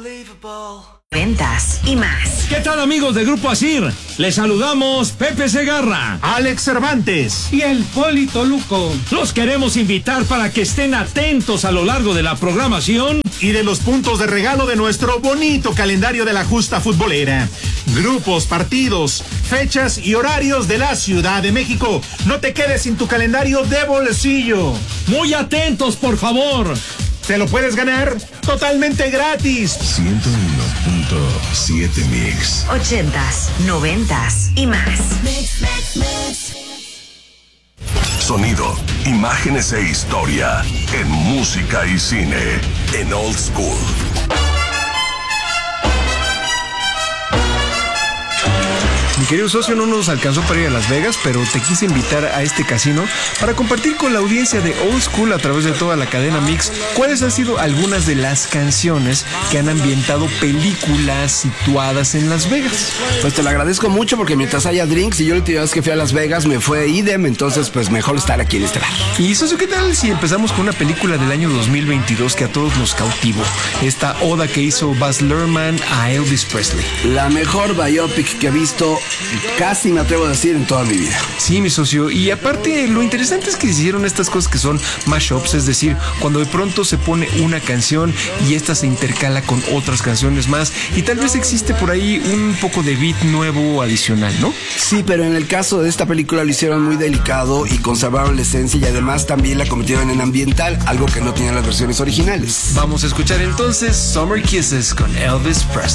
Ventas y más. ¿Qué tal, amigos de Grupo Asir? Les saludamos Pepe Segarra, Alex Cervantes y el Polito Luco. Los queremos invitar para que estén atentos a lo largo de la programación y de los puntos de regalo de nuestro bonito calendario de la justa futbolera. Grupos, partidos, fechas y horarios de la Ciudad de México. No te quedes sin tu calendario de bolsillo. Muy atentos, por favor. Te lo puedes ganar totalmente gratis. 101.7 Mix. 80s, 90s y más. Sonido, imágenes e historia en música y cine en Old School. Mi querido socio, no nos alcanzó para ir a Las Vegas, pero te quise invitar a este casino para compartir con la audiencia de Old School a través de toda la cadena Mix cuáles han sido algunas de las canciones que han ambientado películas situadas en Las Vegas. Pues te lo agradezco mucho porque mientras haya drinks y yo la última vez que fui a Las Vegas me fue idem, entonces pues mejor estar aquí en este bar. Y socio, ¿qué tal si empezamos con una película del año 2022 que a todos nos cautivó? Esta oda que hizo Baz Luhrmann a Elvis Presley. La mejor biopic que he visto, casi me atrevo a decir, en toda mi vida. Sí, mi socio, y aparte lo interesante es que hicieron estas cosas que son mashups, es decir, cuando de pronto se pone una canción y esta se intercala con otras canciones más y tal vez existe por ahí un poco de beat nuevo adicional, ¿no? Sí, pero en el caso de esta película lo hicieron muy delicado y conservaron la esencia y además también la convirtieron en ambiental, algo que no tenían las versiones originales. Vamos a escuchar entonces Summer Kisses con Elvis Presley.